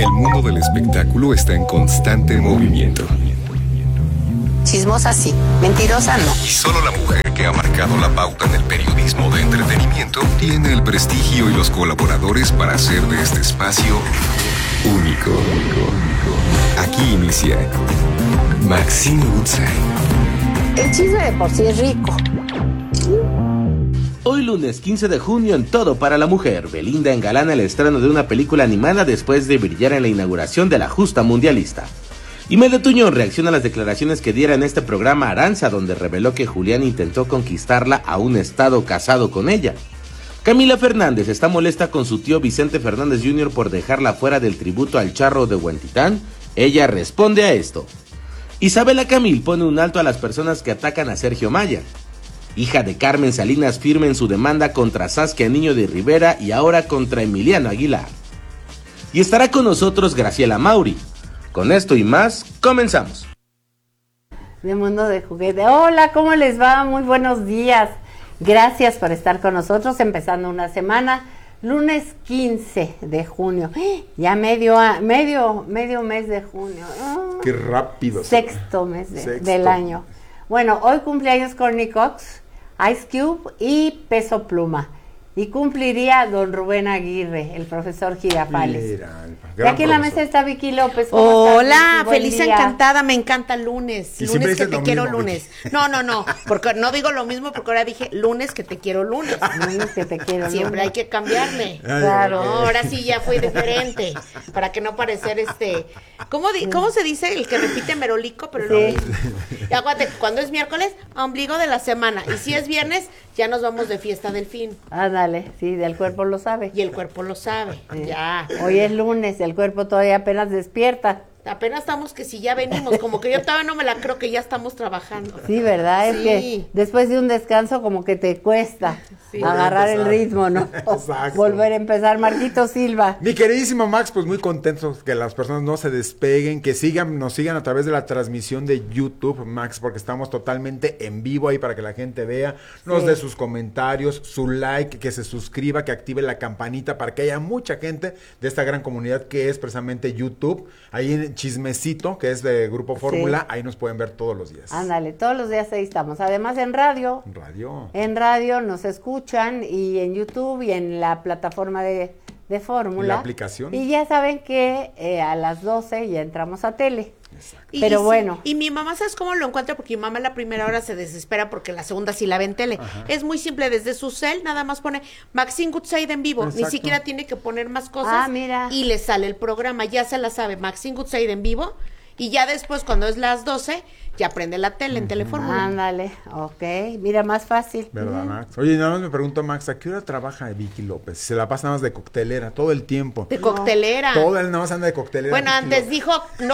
El mundo del espectáculo está en constante movimiento. Chismosa sí, mentirosa no. Y solo la mujer que ha marcado la pauta en el periodismo de entretenimiento tiene el prestigio y los colaboradores para hacer de este espacio único. Aquí inicia Maxine Woodside. El chisme de por sí es rico. Hoy lunes 15 de junio en Todo para la Mujer, Belinda engalana el estreno de una película animada después de brillar en la inauguración de la justa mundialista. Imelda Tuñón reacciona a las declaraciones que diera en este programa Aranza, donde reveló que Julián intentó conquistarla a un estado casado con ella. Camila Fernández está molesta con su tío Vicente Fernández Jr. por dejarla fuera del tributo al charro de Huentitán. Ella responde a esto. Isabela Camil pone un alto a las personas que atacan a Sergio Maya. Hija de Carmen Salinas firme en su demanda contra Saskia Niño de Rivera y ahora contra Emiliano Aguilar. Y estará con nosotros Graciela Mauri. Con esto y más, comenzamos. De Mundo de Juguete. Hola, ¿cómo les va? Muy buenos días. Gracias por estar con nosotros, empezando una semana, lunes 15 de junio. Ya medio mes de junio. Qué rápido. Sexto mes del año. Bueno, hoy cumpleaños Courtney Cox, Ice Cube y Peso Pluma. Y cumpliría don Rubén Aguirre, el profesor Girafales. Y aquí en la mesa está Vicky López. Hola, Vicky? feliz, encantada, me encanta el lunes. Y lunes que te quiero mismo, lunes. No, porque no digo lo mismo porque ahora dije lunes que te quiero lunes. Lunes que te quiero Siempre lunes. hay que cambiarle. Claro. No, ahora sí ya fui diferente. Para que no parecer ¿Cómo se dice el que repite merolico? Pero lo mismo. Y acuérdate, cuando es miércoles, ombligo de la semana. Y si es viernes, ya nos vamos de fiesta del fin. Ándale, sí, del cuerpo lo sabe. Y el cuerpo lo sabe. Ya. Hoy es lunes, el cuerpo todavía apenas despierta. Apenas estamos que si ya venimos, como que yo todavía no me la creo que ya estamos trabajando. Sí, ¿verdad? Es Sí. que después de un descanso como que te cuesta agarrar el ritmo, ¿no? Exacto. Volver a empezar. Marquito Silva. Mi queridísimo Max, pues muy contentos que las personas no se despeguen, que nos sigan a través de la transmisión de YouTube, Max, porque estamos totalmente en vivo ahí para que la gente vea, nos dé sus comentarios, su like, que se suscriba, que active la campanita para que haya mucha gente de esta gran comunidad que es precisamente YouTube. Ahí en Chismecito, que es de Grupo Fórmula, ahí nos pueden ver todos los días. Ándale, todos los días ahí estamos. Además en radio. En radio nos escuchan y en YouTube y en la plataforma de Fórmula. ¿La aplicación? Y ya saben que a las 12 ya entramos a tele. Exacto. Pero bueno. Y mi mamá, ¿sabes cómo lo encuentra? Porque mi mamá la primera hora se desespera porque la segunda sí la ve en tele. Ajá. Es muy simple, desde su cel nada más pone Maxine Goodside en vivo. Exacto. Ni siquiera tiene que poner más cosas. Ah, mira. Y le sale el programa, ya se la sabe, Maxine Goodside en vivo. Y ya después, cuando es las 12, ya prende la tele en Telefórmula. Ándale, ok. Mira, más fácil. ¿Verdad, Max? Oye, nada más me pregunto, Max, ¿a qué hora trabaja Vicky López? Se la pasa nada más de coctelera todo el tiempo. De coctelera. Todo el nada más anda de coctelera. Bueno, Vicky antes López. dijo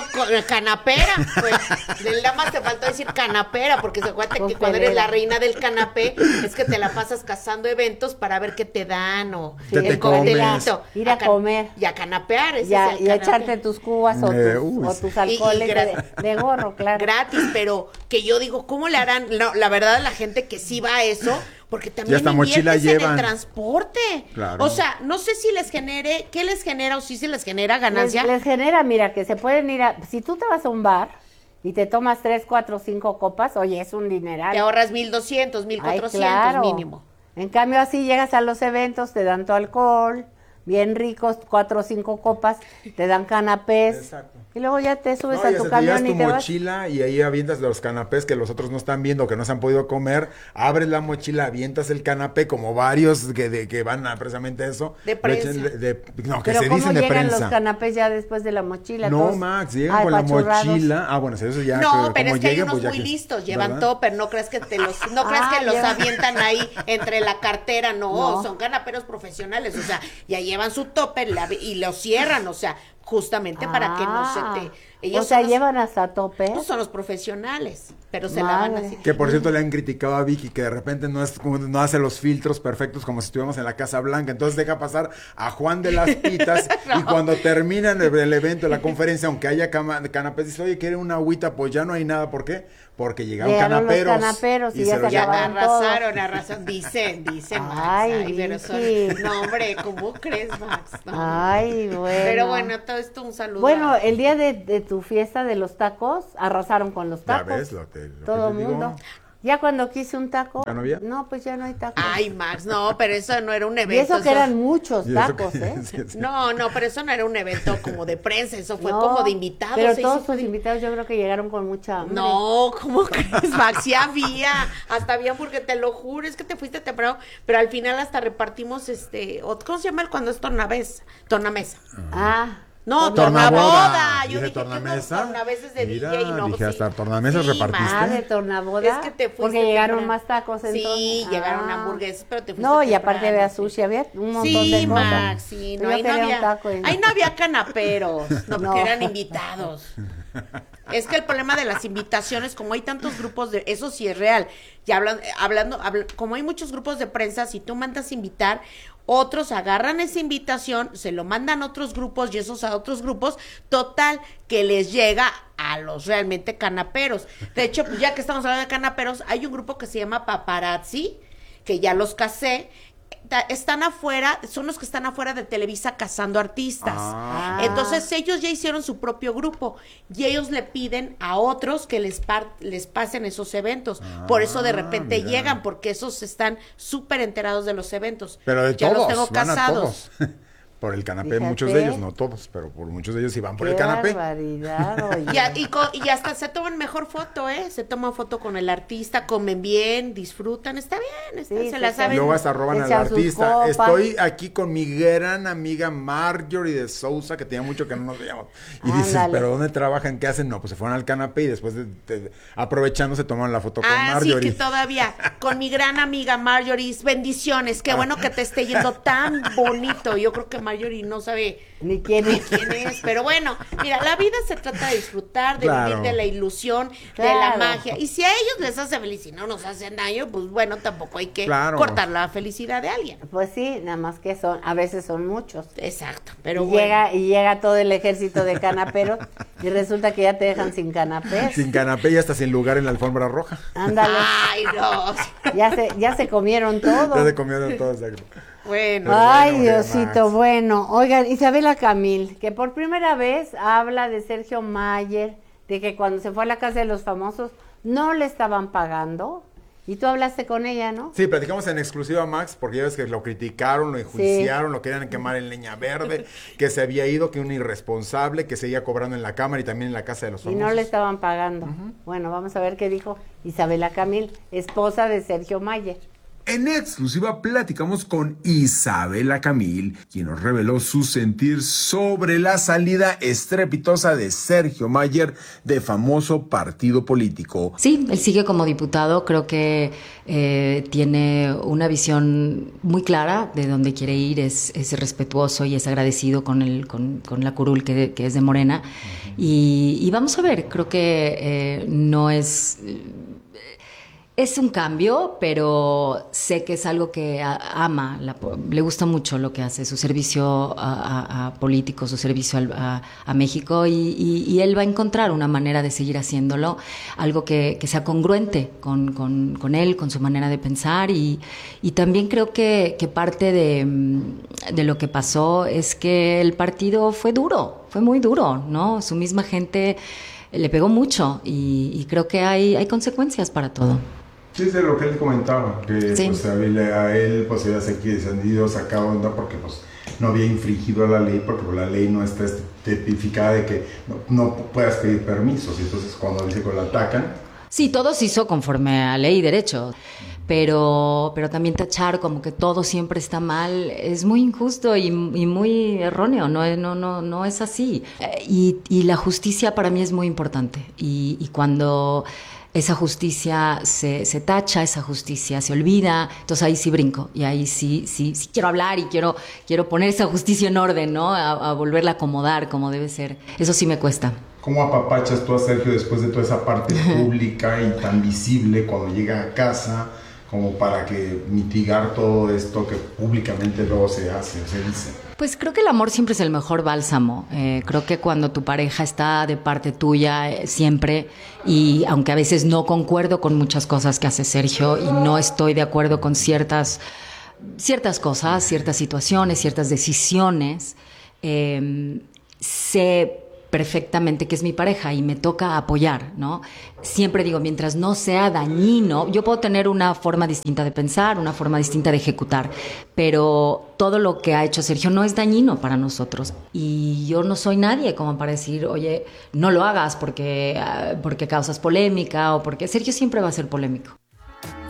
canapera, pues nada más te faltó decir canapera, porque se cuenta que cuando eres la reina del canapé es que te la pasas cazando eventos para ver qué te dan o ¿Qué te el coctelito. Ir a comer. Y a canapear, ese Ya, es el y canapé. echarte tus cubas o tus alcoholes de gorro, claro. Gratis, pero que yo digo, ¿cómo le harán? No, la verdad, la gente que sí va a eso, porque también hasta mochila inviertes en llevan. el transporte. Claro. O sea, no sé si les genere, ¿qué les genera o si se les genera ganancia? Les genera, mira, que se pueden ir si tú te vas a un bar y te tomas 3, 4, 5 copas, oye, es un dineral. Te ahorras 1,200, 1,400 claro. mínimo. En cambio, así llegas a los eventos, te dan tu alcohol, bien ricos, 4 o 5 copas, te dan canapés. Exacto. Y luego ya te subes No, a y tu hasta camión te y llevas te tu vas. mochila y ahí avientas los canapés que los otros no están viendo, que no se han podido comer, abres la mochila, avientas el canapé, como varios que van a precisamente eso. De prensa. No, que Pero se ¿cómo dicen de llegan los prensa. canapés ya después de la mochila? No, Todos Max, llegan con la apachurrados. mochila. Ah, bueno, eso ya. No, pero como es que hay llegue, unos pues ya muy que- listos, llevan ¿verdad? topper, no crees que los avientan ahí entre la cartera, no, son canaperos profesionales, o sea, ya llevan su topper y lo cierran, o sea, justamente para que no se te... Ellos o sea, son los- llevan hasta tope. no son los profesionales, pero se la van Madre. así. Que por cierto le han criticado a Vicky que de repente no hace los filtros perfectos como si estuviéramos en la Casa Blanca, entonces deja pasar a Juan de las Pitas y cuando terminan el evento, la conferencia, aunque haya canapés, dice, oye, ¿quiere una agüita? Pues ya no hay nada, ¿por qué? Porque llegaron Llegaron los canaperos. canaperos y ya se los se Ya acabaron arrasaron, dicen, Ay, Max. Ay, pero son, Vicky. no, hombre, ¿cómo crees, Max? No. Ay, bueno. Pero bueno, todo esto un saludo. Bueno, el día de tu fiesta de los tacos, arrasaron con los Ya tacos. ves lo Todo que el te digo. mundo. Ya cuando quise un taco. ¿Ya no había? No, pues ya no hay tacos. Ay, Max, no, pero eso no era un y evento. eso que eran muchos Y eso tacos, que- ¿eh? sí, sí. No, pero eso no era un evento como de prensa, eso fue No, como de invitados. Pero se todos hizo sus invitados yo creo que llegaron con mucha hambre. No, ¿cómo crees, Max? Sí había, hasta había, porque te lo juro, es que te fuiste temprano, pero al final hasta repartimos ¿cómo se llama el cuando es tornamesa? Ah. No, Tornaboda. tornaboda. Yo Dije dije que unos tornamesa. tornaveses de Mira, DJ, no, dije sí. hasta tornamesas Sí, repartiste. Ah, Max. de tornaboda. Es que te fuiste porque llegaron temprano. más tacos entonces. Sí, llegaron Ah. hamburguesas, pero te fuiste No, y aparte temprano, había sí. sushi, había un montón Sí, de cosas. Max, sí, no, Yo ahí no quería un había, taco y- ahí no había canaperos, no, porque No. eran invitados. Es que el problema de las invitaciones, como hay tantos grupos de, eso sí es real, ya como hay muchos grupos de prensa, si tú mandas invitar, otros agarran esa invitación, se lo mandan a otros grupos y esos a otros grupos, total, que les llega a los realmente canaperos. De hecho, pues, ya que estamos hablando de canaperos, hay un grupo que se llama Paparazzi, que ya los casé, están afuera, son los que están afuera de Televisa cazando artistas. Ah. Entonces ellos ya hicieron su propio grupo y ellos le piden a otros que les pasen esos eventos. Por eso de repente mira. llegan, porque esos están súper enterados de los eventos. Pero de ya todos, los tengo van a casados. todos. Por el canapé, Fíjate. muchos de ellos, no todos, pero por muchos de ellos sí van por Qué el canapé. barbaridad, oye. Y hasta se toman mejor foto, ¿eh? Se toman foto con el artista, comen bien, disfrutan, está bien, Sí, se la sí, saben. Luego hasta roban al Echan sus artista. copas. Estoy aquí con mi gran amiga Marjorie de Sousa, que tenía mucho que no nos veíamos. Y dices, Ándale. ¿pero dónde trabajan? ¿Qué hacen? No, pues se fueron al canapé y después aprovechando se toman la foto con Ah, sí, Marjorie. que todavía, con mi gran amiga Marjorie, bendiciones, qué bueno que te esté yendo tan bonito. Yo creo que Marjorie no sabe Ni quién es. quién es, pero bueno, mira, la vida se trata de disfrutar, de Claro. vivir de la ilusión, de Claro. la magia, y si a ellos les hace feliz y no nos hacen daño, pues bueno, tampoco hay que Claro. cortar la felicidad de alguien. Pues sí, nada más que a veces son muchos. Exacto, pero y bueno. llega todo el ejército de canaperos y resulta que ya te dejan sin canapés. Sin canapé y hasta sin lugar en la alfombra roja. Ándale, Ay, no. ya se comieron todo. Ya se comieron todos. Bueno. Ay, bueno, Diosito, Max. bueno. Oigan, Isabela Camil, que por primera vez habla de Sergio Mayer, de que cuando se fue a la casa de los famosos no le estaban pagando. Y tú hablaste con ella, ¿no? Sí, platicamos en exclusiva, Max, porque ya ves que lo criticaron, lo enjuiciaron, lo querían quemar en leña verde, que se había ido, que un irresponsable, que seguía cobrando en la cámara y también en la casa de los Y famosos. no le estaban pagando. Bueno, vamos a ver qué dijo Isabela Camil, esposa de Sergio Mayer. En exclusiva platicamos con Isabela Camil, quien nos reveló su sentir sobre la salida estrepitosa de Sergio Mayer de famoso partido político. Sí, él sigue como diputado, creo que tiene una visión muy clara de dónde quiere ir, es respetuoso y es agradecido con la curul que es de Morena. Y vamos a ver, creo que no es... Es un cambio, pero sé que es algo que ama, le gusta mucho lo que hace, su servicio a políticos, su servicio a México y él va a encontrar una manera de seguir haciéndolo, algo que sea congruente con él, con su manera de pensar y también creo que parte de lo que pasó es que el partido fue muy duro, ¿no? Su misma gente le pegó mucho y creo que hay consecuencias para todo. Sí, es de lo que él comentaba, que Sí. pues a él pues había descendido, sacado onda porque pues no había infringido la ley, porque pues, la ley no está tipificada de que no puedas pedir permisos, y entonces cuando dice que lo atacan. Sí, todo se hizo conforme a ley y derecho, pero también tachar como que todo siempre está mal es muy injusto y muy erróneo, no es así. Y la justicia para mí es muy importante y cuando esa justicia se tacha, esa justicia se olvida, entonces ahí sí brinco y ahí sí quiero hablar y quiero poner esa justicia en orden, ¿no? A volverla a acomodar como debe ser. Eso sí me cuesta. ¿Cómo apapachas tú a Sergio después de toda esa parte pública y tan visible cuando llega a casa, como para que mitigar todo esto que públicamente luego se hace, se dice? Pues creo que el amor siempre es el mejor bálsamo. Creo que cuando tu pareja está de parte tuya siempre, y aunque a veces no concuerdo con muchas cosas que hace Sergio y no estoy de acuerdo con ciertas cosas, ciertas situaciones, ciertas decisiones, sé perfectamente que es mi pareja y me toca apoyar, ¿no? Siempre digo, mientras no sea dañino, yo puedo tener una forma distinta de pensar, una forma distinta de ejecutar, pero todo lo que ha hecho Sergio no es dañino para nosotros. Y yo no soy nadie como para decir, oye, no lo hagas porque causas polémica o porque Sergio siempre va a ser polémico.